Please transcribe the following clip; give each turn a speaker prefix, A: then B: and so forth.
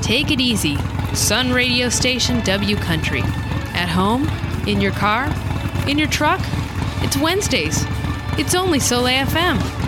A: Take it easy. Sun radio station W Country. At home? In your car? In your truck? It's Wednesdays. It's only Soleil FM.